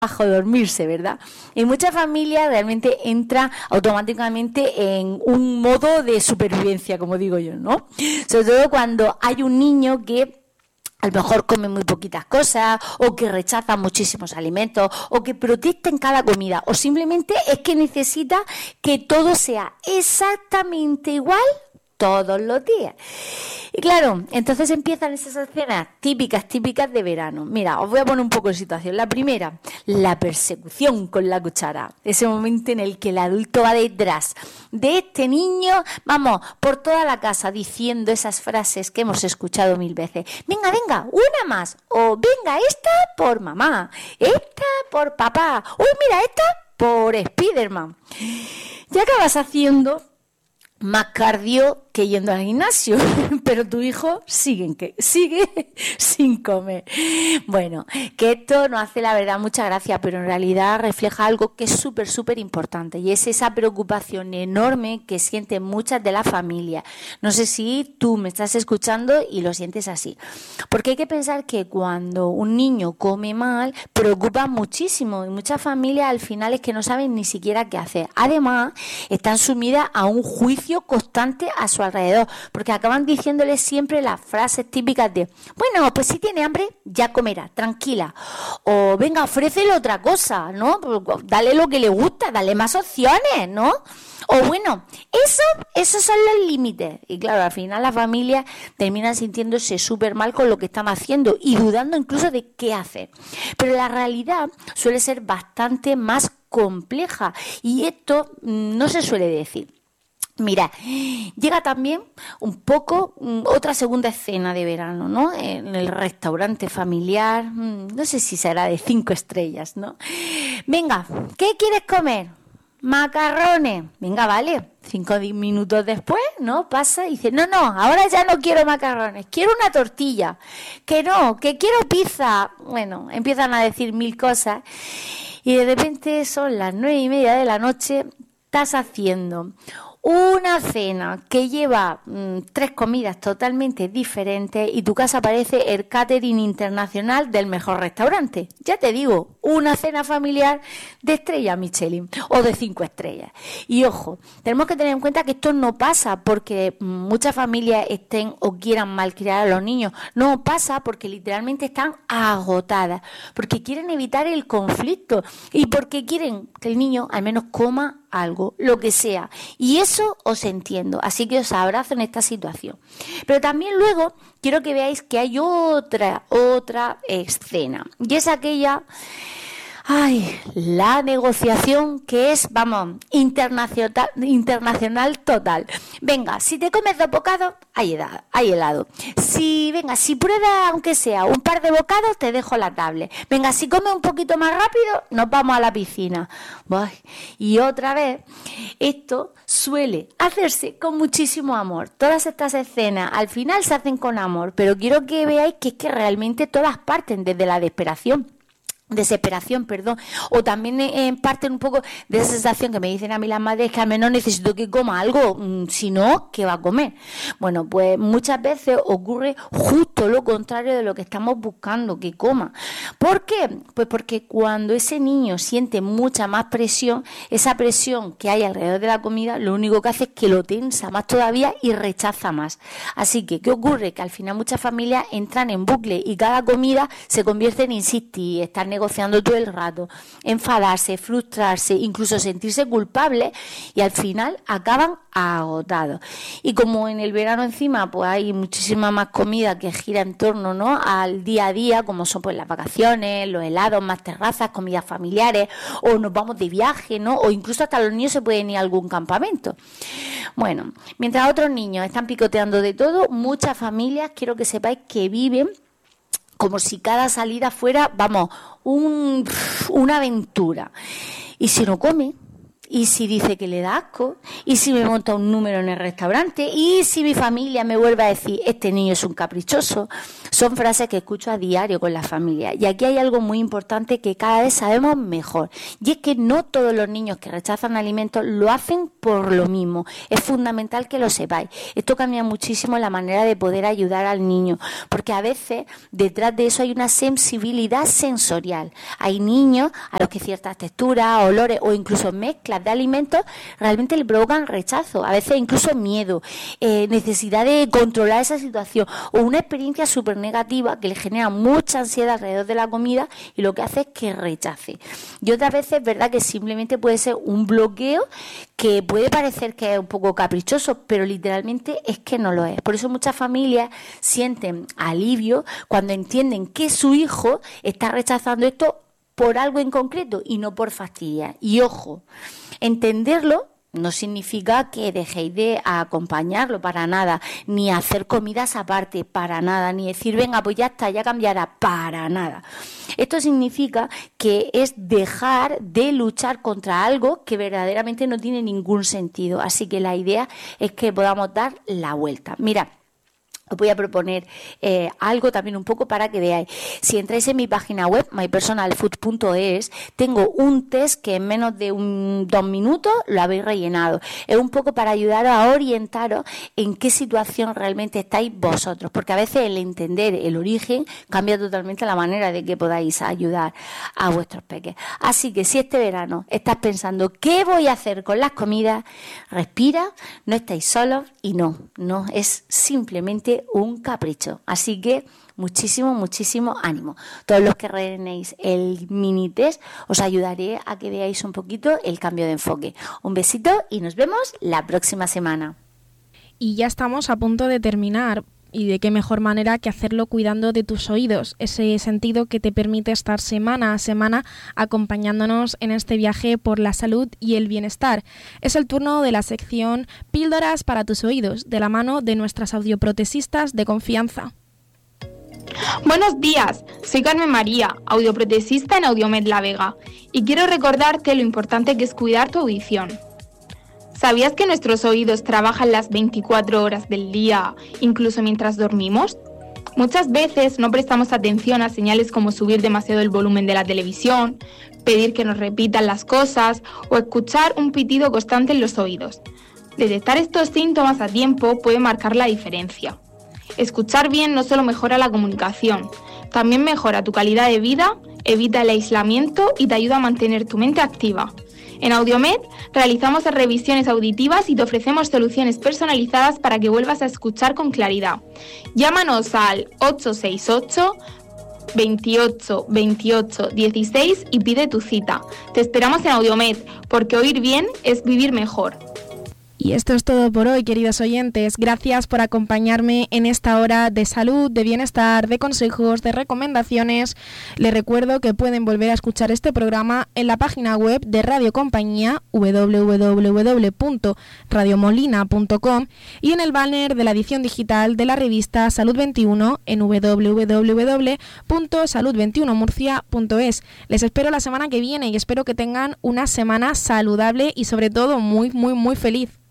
bajo dormirse, ¿verdad? En muchas familias realmente entra automáticamente en un modo de supervivencia, como digo yo, ¿no? Sobre todo cuando hay un niño que a lo mejor come muy poquitas cosas, o que rechaza muchísimos alimentos, o que protesta en cada comida, o simplemente es que necesita que todo sea exactamente igual todos los días. Y claro, entonces empiezan esas escenas típicas de verano. Mira, os voy a poner un poco en situación. La primera, la persecución con la cuchara. Ese momento en el que el adulto va detrás de este niño, vamos, por toda la casa diciendo esas frases que hemos escuchado 1000 veces. Venga, venga, una más. O venga, esta por mamá, esta por papá. Uy, mira, esta por Spiderman. Y acabas haciendo más cardio que yendo al gimnasio, pero tu hijo sigue sin comer. Bueno, que esto nos hace la verdad mucha gracia, pero en realidad refleja algo que es súper importante, y es esa preocupación enorme que sienten muchas de las familias. No sé si tú me estás escuchando y lo sientes así, porque hay que pensar que cuando un niño come mal, preocupa muchísimo, y muchas familias al final es que no saben ni siquiera qué hacer. Además, están sumidas a un juicio constante a su alrededor, porque acaban diciéndole siempre las frases típicas de, bueno, pues si tiene hambre ya comerá, tranquila, o venga, ofrécele otra cosa, ¿no? Dale lo que le gusta, dale más opciones, ¿no? O bueno, esos son los límites. Y claro, al final las familias terminan sintiéndose súper mal con lo que están haciendo y dudando incluso de qué hacer. Pero la realidad suele ser bastante más compleja, y esto no se suele decir. Mira, llega también un poco otra segunda escena de verano, ¿no? En el restaurante familiar, no sé si será de 5 estrellas, ¿no? Venga, ¿qué quieres comer? Macarrones. Venga, vale. 5 minutos después, ¿no? Pasa y dice, no, ahora ya no quiero macarrones, quiero una tortilla. Que no, que quiero pizza. Bueno, empiezan a decir 1000 cosas y de repente son las 9:30 de la noche, estás haciendo una cena que lleva 3 comidas totalmente diferentes y tu casa parece el catering internacional del mejor restaurante. Ya te digo, una cena familiar de estrella Michelin o de 5 estrellas. Y ojo, tenemos que tener en cuenta que esto no pasa porque muchas familias estén o quieran malcriar a los niños. No pasa porque literalmente están agotadas, porque quieren evitar el conflicto y porque quieren que el niño al menos coma algo, lo que sea. Y eso os entiendo, así que os abrazo en esta situación. Pero también luego quiero que veáis que hay otra escena, y es aquella, la negociación que es, vamos, internacional total. Venga, si te comes 2 bocados, hay helado. Si pruebas aunque sea un par de bocados, te dejo la tablet. Venga, si comes un poquito más rápido, nos vamos a la piscina. Y otra vez, esto suele hacerse con muchísimo amor. Todas estas escenas al final se hacen con amor, pero quiero que veáis que es que realmente todas parten desde la desesperación, o también parten un poco de esa sensación que me dicen a mí las madres, que al menos necesito que coma algo, si no, ¿qué va a comer? Bueno, pues muchas veces ocurre justo lo contrario de lo que estamos buscando, que coma. ¿Por qué? Pues porque cuando ese niño siente mucha más presión, esa presión que hay alrededor de la comida, lo único que hace es que lo tensa más todavía y rechaza más. Así que, ¿qué ocurre? Que al final muchas familias entran en bucle y cada comida se convierte en insistir, estar negociando todo el rato, enfadarse, frustrarse, incluso sentirse culpables, y al final acaban agotados. Y como en el verano encima pues hay muchísima más comida que gira en torno, ¿no?, al día a día, como son pues las vacaciones, los helados, más terrazas, comidas familiares, o nos vamos de viaje, ¿no?, o incluso hasta los niños se pueden ir a algún campamento. Bueno, mientras otros niños están picoteando de todo, muchas familias, quiero que sepáis que viven como si cada salida fuera, vamos, una aventura. Y si no come, ¿Y si dice que le da asco? ¿Y si me monta un número en el restaurante? ¿Y si mi familia me vuelve a decir, este niño es un caprichoso? Son frases que escucho a diario con la familia. Y aquí hay algo muy importante que cada vez sabemos mejor. Y es que no todos los niños que rechazan alimentos lo hacen por lo mismo. Es fundamental que lo sepáis. Esto cambia muchísimo la manera de poder ayudar al niño. Porque a veces detrás de eso hay una sensibilidad sensorial. Hay niños a los que ciertas texturas, olores o incluso mezclas de alimentos realmente le provocan rechazo, a veces incluso miedo, necesidad de controlar esa situación o una experiencia súper negativa que le genera mucha ansiedad alrededor de la comida y lo que hace es que rechace. Y otras veces es verdad que simplemente puede ser un bloqueo que puede parecer que es un poco caprichoso, pero literalmente es que no lo es. Por eso muchas familias sienten alivio cuando entienden que su hijo está rechazando esto por algo en concreto y no por fastidiar. Y ojo, entenderlo no significa que dejéis de acompañarlo para nada, ni hacer comidas aparte para nada, ni decir, venga, pues ya está, ya cambiará, para nada. Esto significa que es dejar de luchar contra algo que verdaderamente no tiene ningún sentido. Así que la idea es que podamos dar la vuelta. Mira, os voy a proponer algo también un poco para que veáis. Si entráis en mi página web, mypersonalfood.es, tengo un test que en menos de 2 minutos lo habéis rellenado. Es un poco para ayudaros a orientaros en qué situación realmente estáis vosotros, porque a veces el entender el origen cambia totalmente la manera de que podáis ayudar a vuestros peques. Así que si este verano estás pensando qué voy a hacer con las comidas, respira, no estáis solos y no es simplemente un capricho. Así que muchísimo ánimo. Todos los que rellenéis el mini test os ayudaré a que veáis un poquito el cambio de enfoque. Un besito y nos vemos la próxima semana. Y ya estamos a punto de terminar. Y de qué mejor manera que hacerlo cuidando de tus oídos, ese sentido que te permite estar semana a semana acompañándonos en este viaje por la salud y el bienestar. Es el turno de la sección Píldoras para tus oídos, de la mano de nuestras audioprotesistas de confianza. Buenos días, soy Carmen María, audioprotesista en Audiomed La Vega, y quiero recordarte lo importante que es cuidar tu audición. ¿Sabías que nuestros oídos trabajan las 24 horas del día, incluso mientras dormimos? Muchas veces no prestamos atención a señales como subir demasiado el volumen de la televisión, pedir que nos repitan las cosas o escuchar un pitido constante en los oídos. Detectar estos síntomas a tiempo puede marcar la diferencia. Escuchar bien no solo mejora la comunicación, también mejora tu calidad de vida, evita el aislamiento y te ayuda a mantener tu mente activa. En Audiomed realizamos revisiones auditivas y te ofrecemos soluciones personalizadas para que vuelvas a escuchar con claridad. Llámanos al 868 28 28 16 y pide tu cita. Te esperamos en Audiomed, porque oír bien es vivir mejor. Y esto es todo por hoy, queridos oyentes. Gracias por acompañarme en esta hora de salud, de bienestar, de consejos, de recomendaciones. Les recuerdo que pueden volver a escuchar este programa en la página web de Radio Compañía, www.radiomolina.com, y en el banner de la edición digital de la revista Salud 21 en www.salud21murcia.es. Les espero la semana que viene y espero que tengan una semana saludable y sobre todo muy feliz.